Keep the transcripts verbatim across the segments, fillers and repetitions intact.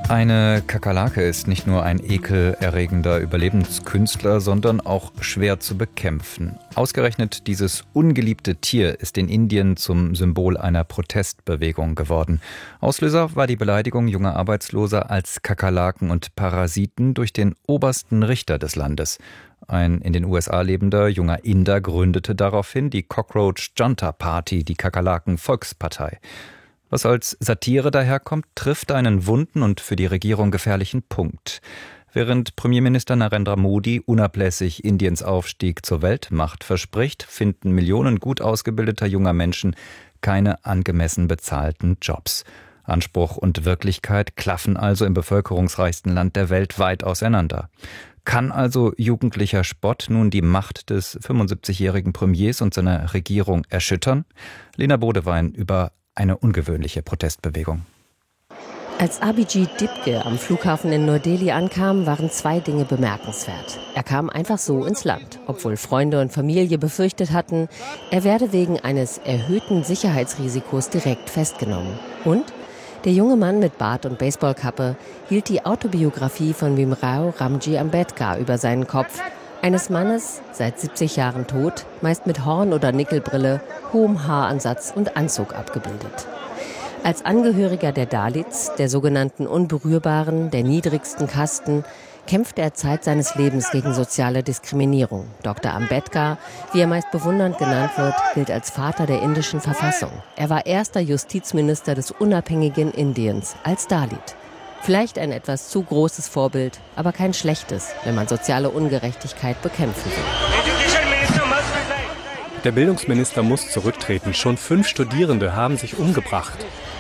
Eine Kakerlake ist nicht nur ein ekelerregender Überlebenskünstler, sondern auch schwer zu bekämpfen. Ausgerechnet dieses ungeliebte Tier ist in Indien zum Symbol einer Protestbewegung geworden. Auslöser war die Beleidigung junger Arbeitsloser als Kakerlaken und Parasiten durch den obersten Richter des Landes. Ein in den U S A lebender junger Inder gründete daraufhin die Cockroach Junta Party, die Kakerlaken-Volkspartei. Was als Satire daherkommt, trifft einen wunden und für die Regierung gefährlichen Punkt. Während Premierminister Narendra Modi unablässig Indiens Aufstieg zur Weltmacht verspricht, finden Millionen gut ausgebildeter junger Menschen keine angemessen bezahlten Jobs. Anspruch und Wirklichkeit klaffen also im bevölkerungsreichsten Land der Welt weit auseinander. Kann also jugendlicher Spott nun die Macht des fünfundsiebzigjährigen Premiers und seiner Regierung erschüttern? Lena Bodewein über eine ungewöhnliche Protestbewegung. Als Abhijit Dipke am Flughafen in Neu-Delhi ankam, waren zwei Dinge bemerkenswert. Er kam einfach so ins Land, obwohl Freunde und Familie befürchtet hatten, er werde wegen eines erhöhten Sicherheitsrisikos direkt festgenommen. Und der junge Mann mit Bart und Baseballkappe hielt die Autobiografie von Bhimrao Ramji Ambedkar über seinen Kopf, eines Mannes, seit siebzig Jahren tot, meist mit Horn- oder Nickelbrille, hohem Haaransatz und Anzug abgebildet. Als Angehöriger der Dalits, der sogenannten Unberührbaren, der niedrigsten Kasten, kämpfte er Zeit seines Lebens gegen soziale Diskriminierung. Doktor Ambedkar, wie er meist bewundernd genannt wird, gilt als Vater der indischen Verfassung. Er war erster Justizminister des unabhängigen Indiens als Dalit. Vielleicht ein etwas zu großes Vorbild, aber kein schlechtes, wenn man soziale Ungerechtigkeit bekämpfen will. Der Bildungsminister muss zurücktreten. Schon fünf Studierende haben sich umgebracht.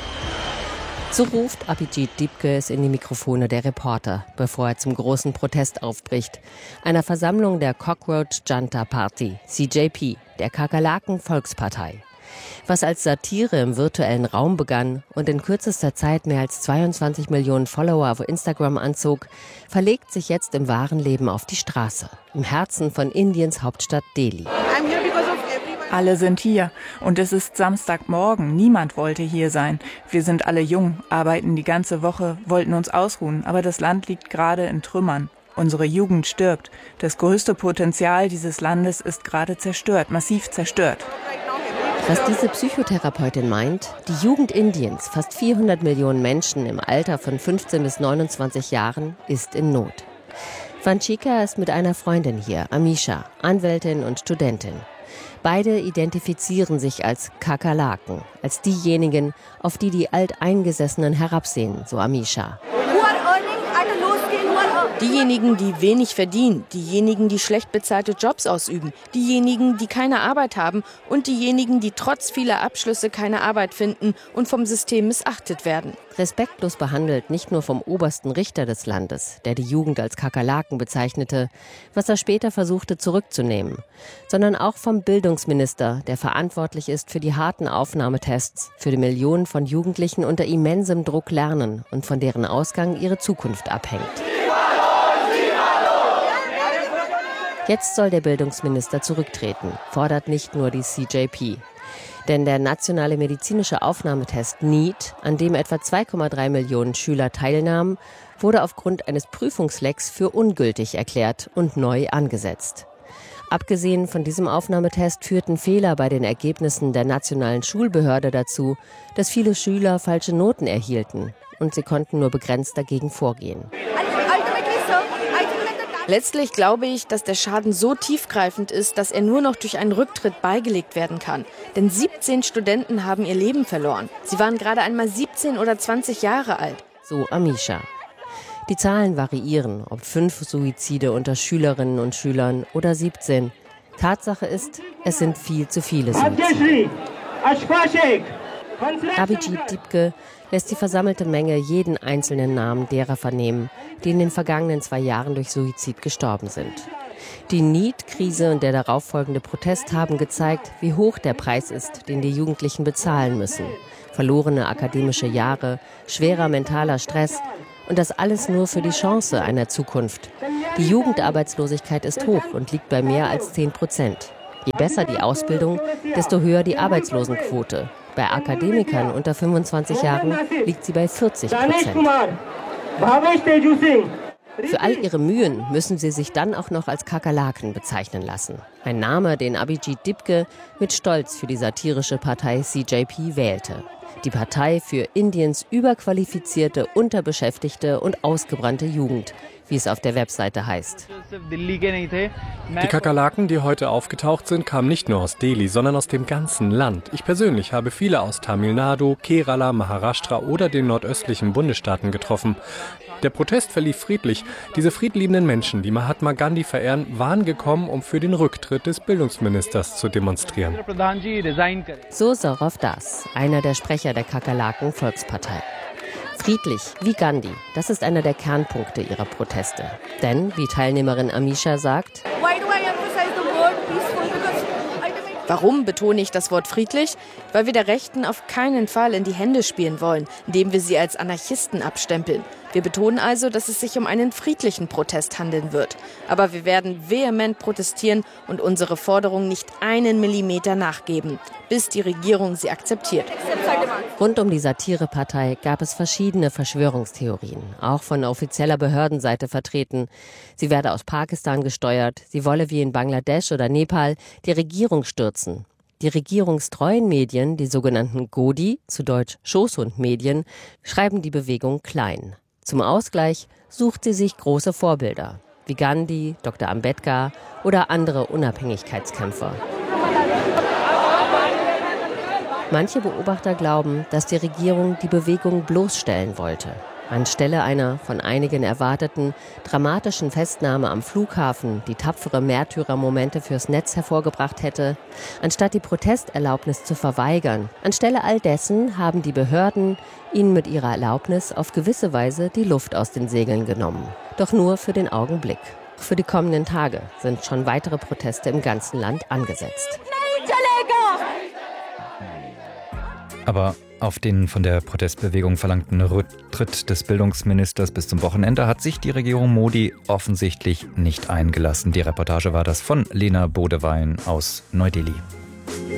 So ruft Abhijit Dipke es in die Mikrofone der Reporter, bevor er zum großen Protest aufbricht. Einer Versammlung der Cockroach Junta Party, C J P, der Kakerlaken-Volkspartei. Was als Satire im virtuellen Raum begann und in kürzester Zeit mehr als zweiundzwanzig Millionen Follower auf Instagram anzog, verlegt sich jetzt im wahren Leben auf die Straße, im Herzen von Indiens Hauptstadt Delhi. Alle sind hier und es ist Samstagmorgen. Niemand wollte hier sein. Wir sind alle jung, arbeiten die ganze Woche, wollten uns ausruhen, aber das Land liegt gerade in Trümmern. Unsere Jugend stirbt. Das größte Potenzial dieses Landes ist gerade zerstört, massiv zerstört. Was diese Psychotherapeutin meint, die Jugend Indiens, fast vierhundert Millionen Menschen im Alter von fünfzehn bis neunundzwanzig Jahren, ist in Not. Vanchika ist mit einer Freundin hier, Amisha, Anwältin und Studentin. Beide identifizieren sich als Kakerlaken, als diejenigen, auf die die Alteingesessenen herabsehen, so Amisha. Diejenigen, die wenig verdienen, diejenigen, die schlecht bezahlte Jobs ausüben, diejenigen, die keine Arbeit haben und diejenigen, die trotz vieler Abschlüsse keine Arbeit finden und vom System missachtet werden. Respektlos behandelt nicht nur vom obersten Richter des Landes, der die Jugend als Kakerlaken bezeichnete, was er später versuchte zurückzunehmen, sondern auch vom Bildungsminister, der verantwortlich ist für die harten Aufnahmetests, für die Millionen von Jugendlichen unter immensem Druck lernen und von deren Ausgang ihre Zukunft abhängt. Jetzt soll der Bildungsminister zurücktreten, fordert nicht nur die C J P. Denn der nationale medizinische Aufnahmetest NEET, an dem etwa zwei Komma drei Millionen Schüler teilnahmen, wurde aufgrund eines Prüfungslecks für ungültig erklärt und neu angesetzt. Abgesehen von diesem Aufnahmetest führten Fehler bei den Ergebnissen der nationalen Schulbehörde dazu, dass viele Schüler falsche Noten erhielten und sie konnten nur begrenzt dagegen vorgehen. Letztlich glaube ich, dass der Schaden so tiefgreifend ist, dass er nur noch durch einen Rücktritt beigelegt werden kann. Denn siebzehn Studenten haben ihr Leben verloren. Sie waren gerade einmal siebzehn oder zwanzig Jahre alt. So Amisha. Die Zahlen variieren, ob fünf Suizide unter Schülerinnen und Schülern oder siebzehn. Tatsache ist, es sind viel zu viele Suizide. Abhijit Dipke lässt die versammelte Menge jeden einzelnen Namen derer vernehmen, die in den vergangenen zwei Jahren durch Suizid gestorben sind. Die NEET-Krise und der darauffolgende Protest haben gezeigt, wie hoch der Preis ist, den die Jugendlichen bezahlen müssen. Verlorene akademische Jahre, schwerer mentaler Stress und das alles nur für die Chance einer Zukunft. Die Jugendarbeitslosigkeit ist hoch und liegt bei mehr als zehn Prozent. Je besser die Ausbildung, desto höher die Arbeitslosenquote. Bei Akademikern unter fünfundzwanzig Jahren liegt sie bei vierzig Prozent. Für all ihre Mühen müssen sie sich dann auch noch als Kakerlaken bezeichnen lassen. Ein Name, den Abhijit Dipke mit Stolz für die satirische Partei C J P wählte. Die Partei für Indiens überqualifizierte, unterbeschäftigte und ausgebrannte Jugend, wie es auf der Webseite heißt. Die Kakerlaken, die heute aufgetaucht sind, kamen nicht nur aus Delhi, sondern aus dem ganzen Land. Ich persönlich habe viele aus Tamil Nadu, Kerala, Maharashtra oder den nordöstlichen Bundesstaaten getroffen. Der Protest verlief friedlich. Diese friedliebenden Menschen, die Mahatma Gandhi verehren, waren gekommen, um für den Rücktritt des Bildungsministers zu demonstrieren. So Saurav Das, einer der Sprecher der Kakerlaken-Volkspartei. Friedlich, wie Gandhi, das ist einer der Kernpunkte ihrer Proteste. Denn, wie Teilnehmerin Amisha sagt, warum betone ich das Wort friedlich? Weil wir der Rechten auf keinen Fall in die Hände spielen wollen, indem wir sie als Anarchisten abstempeln. Wir betonen also, dass es sich um einen friedlichen Protest handeln wird. Aber wir werden vehement protestieren und unsere Forderungen nicht einen Millimeter nachgeben, bis die Regierung sie akzeptiert. Rund um die Satirepartei gab es verschiedene Verschwörungstheorien, auch von offizieller Behördenseite vertreten. Sie werde aus Pakistan gesteuert, sie wolle wie in Bangladesch oder Nepal die Regierung stürzen. Die regierungstreuen Medien, die sogenannten Godi, zu Deutsch Schoßhundmedien, schreiben die Bewegung klein. Zum Ausgleich sucht sie sich große Vorbilder, wie Gandhi, Doktor Ambedkar oder andere Unabhängigkeitskämpfer. Manche Beobachter glauben, dass die Regierung die Bewegung bloßstellen wollte. Anstelle einer von einigen erwarteten dramatischen Festnahme am Flughafen, die tapfere Märtyrermomente fürs Netz hervorgebracht hätte, anstatt die Protesterlaubnis zu verweigern, anstelle all dessen haben die Behörden ihnen mit ihrer Erlaubnis auf gewisse Weise die Luft aus den Segeln genommen. Doch nur für den Augenblick. Für die kommenden Tage sind schon weitere Proteste im ganzen Land angesetzt. Aber auf den von der Protestbewegung verlangten Rücktritt des Bildungsministers bis zum Wochenende hat sich die Regierung Modi offensichtlich nicht eingelassen. Die Reportage war das von Lena Bodewein aus Neu-Delhi.